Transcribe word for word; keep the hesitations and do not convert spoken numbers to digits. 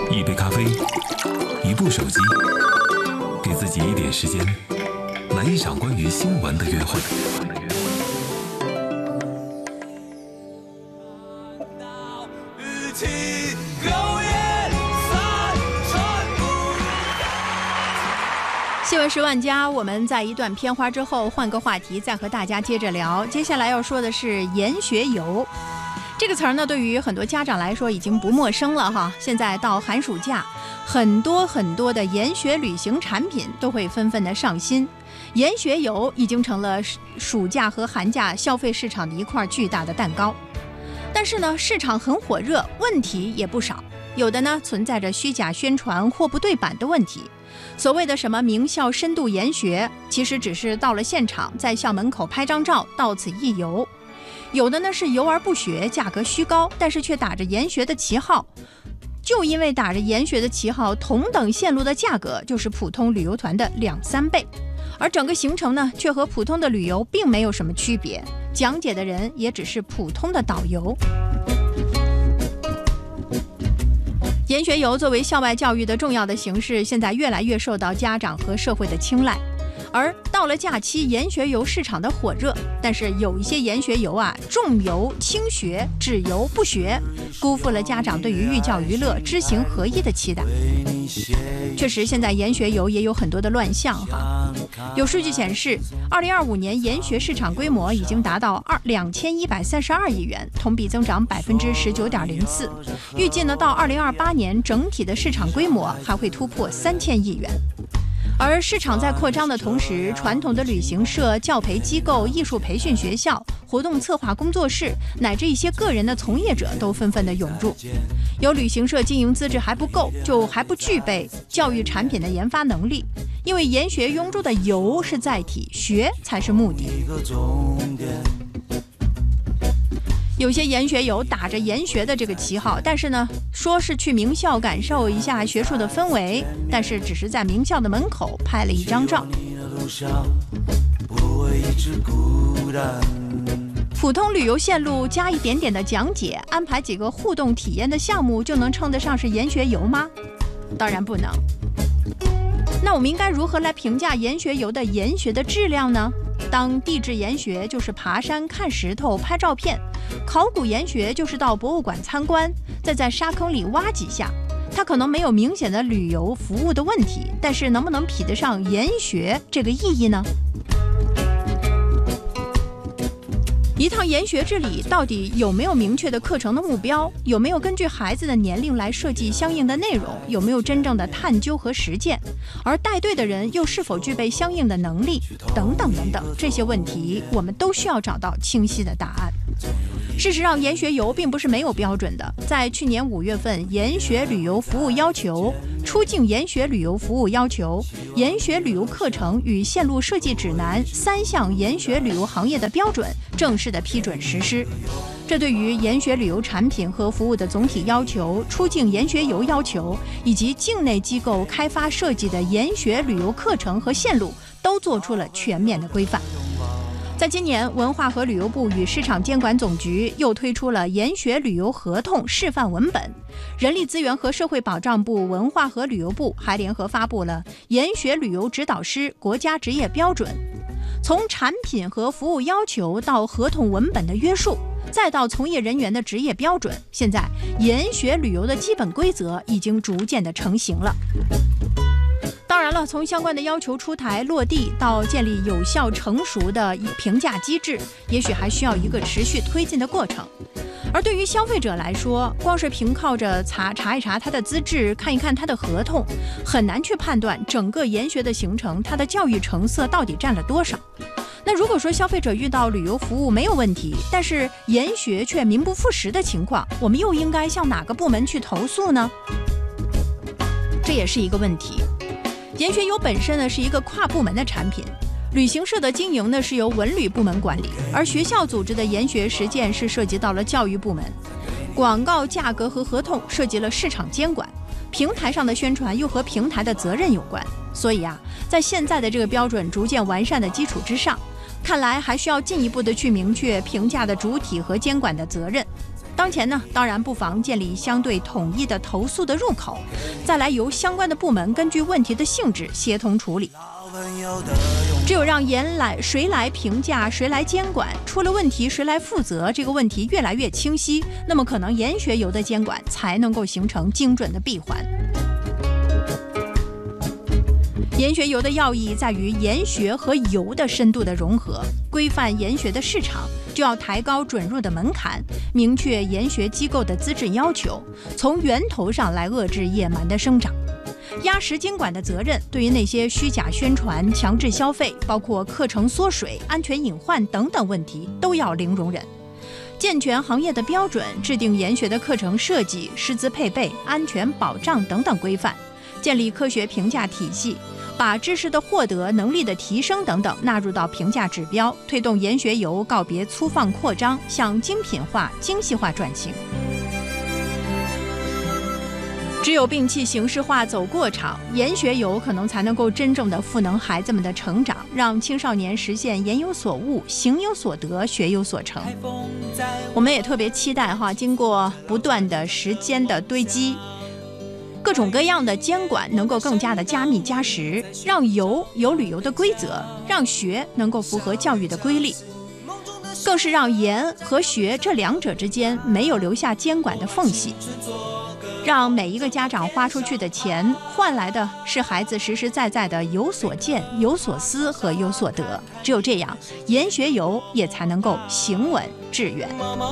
一杯咖啡，一部手机，给自己一点时间，来一场关于新闻的约会。 新闻十万加，我们在一段片花之后换个话题，再和大家接着聊。接下来要说的是研学游。这个词儿呢，对于很多家长来说已经不陌生了哈。现在到寒暑假，很多很多的研学旅行产品都会纷纷的上新。研学游已经成了暑假和寒假消费市场的一块巨大的蛋糕。但是呢，市场很火热，问题也不少。有的呢存在着虚假宣传、货不对版的问题。所谓的什么名校深度研学，其实只是到了现场，在校门口拍张照，到此一游。有的呢是游而不学，价格虚高，但是却打着研学的旗号。就因为打着研学的旗号，同等线路的价格就是普通旅游团的两三倍，而整个行程呢，却和普通的旅游并没有什么区别，讲解的人也只是普通的导游。研学游作为校外教育的重要的形式，现在越来越受到家长和社会的青睐。而到了假期，研学游市场的火热，但是有一些研学游啊，重游轻学，只游不学，辜负了家长对于寓教于乐、知行合一的期待。确实，现在研学游也有很多的乱象哈。有数据显示，二零二五年研学市场规模已经达到二两千一百三十二亿元，同比增长百分之十九点零四。预计呢，到二零二八年，整体的市场规模还会突破三千亿元。而市场在扩张的同时，传统的旅行社、教培机构、艺术培训学校、活动策划工作室，乃至一些个人的从业者都纷纷的涌入。有旅行社经营资质还不够，就还不具备教育产品的研发能力，因为研学庸中的游是载体，学才是目的。有些研学游打着研学的这个旗号，但是呢，说是去名校感受一下学术的氛围，但是只是在名校的门口拍了一张照。普通旅游线路加一点点的讲解，安排几个互动体验的项目，就能称得上是研学游吗？当然不能。那我们应该如何来评价研学游的研学的质量呢？当地质研学就是爬山、看石头、拍照片；考古研学就是到博物馆参观，再在沙坑里挖几下。它可能没有明显的旅游服务的问题，但是能不能匹得上研学这个意义呢？一趟研学之旅到底有没有明确的课程的目标？有没有根据孩子的年龄来设计相应的内容？有没有真正的探究和实践？而带队的人又是否具备相应的能力？等等等等，这些问题我们都需要找到清晰的答案。事实上，研学游并不是没有标准的。在去年五月份，研学旅游服务要求、出境研学旅游服务要求、研学旅游课程与线路设计指南三项研学旅游行业的标准正式的批准实施。这对于研学旅游产品和服务的总体要求、出境研学游要求以及境内机构开发设计的研学旅游课程和线路都做出了全面的规范。在今年，文化和旅游部与市场监管总局又推出了研学旅游合同示范文本，人力资源和社会保障部、文化和旅游部还联合发布了研学旅游指导师国家职业标准。从产品和服务要求到合同文本的约束，再到从业人员的职业标准，现在研学旅游的基本规则已经逐渐的成型了。当然了，从相关的要求出台落地到建立有效成熟的评价机制，也许还需要一个持续推进的过程。而对于消费者来说，光是凭靠着查查一查他的资质，看一看他的合同，很难去判断整个研学的行程他的教育成色到底占了多少。那如果说消费者遇到旅游服务没有问题，但是研学却名不副实的情况，我们又应该向哪个部门去投诉呢？这也是一个问题。研学游本身呢是一个跨部门的产品，旅行社的经营呢是由文旅部门管理，而学校组织的研学实践是涉及到了教育部门。广告价格和合同涉及了市场监管，平台上的宣传又和平台的责任有关。所以啊，在现在的这个标准逐渐完善的基础之上，看来还需要进一步的去明确评价的主体和监管的责任。 当前呢，当然不妨建立相对统一的投诉的入口，再来由相关的部门根据问题的性质协同处理。只有让严来谁来评价，谁来监管，出了问题谁来负责，这个问题越来越清晰，那么可能研学游的监管才能够形成精准的闭环。研学游的要义在于研学和游的深度的融合，规范研学的市场，就要抬高准入的门槛，明确研学机构的资质要求，从源头上来遏制野蛮的生长。压实监管的责任，对于那些虚假宣传、强制消费，包括课程缩水、安全隐患等等问题，都要零容忍。健全行业的标准，制定研学的课程设计、师资配备、安全保障等等规范，建立科学评价体系，把知识的获得、能力的提升等等纳入到评价指标，推动研学游告别粗放扩张，向精品化、精细化转型。只有摒弃形式化走过场，研学游可能才能够真正的赋能孩子们的成长，让青少年实现言有所悟、行有所得、学有所成。我们也特别期待哈，经过不断的时间的堆积，各种各样的监管能够更加的加密加实，让游有旅游的规则，让学能够符合教育的规律，更是让研和学这两者之间没有留下监管的缝隙，让每一个家长花出去的钱换来的是孩子实实在在的有所见、有所思和有所得。只有这样，研学游也才能够行稳致远。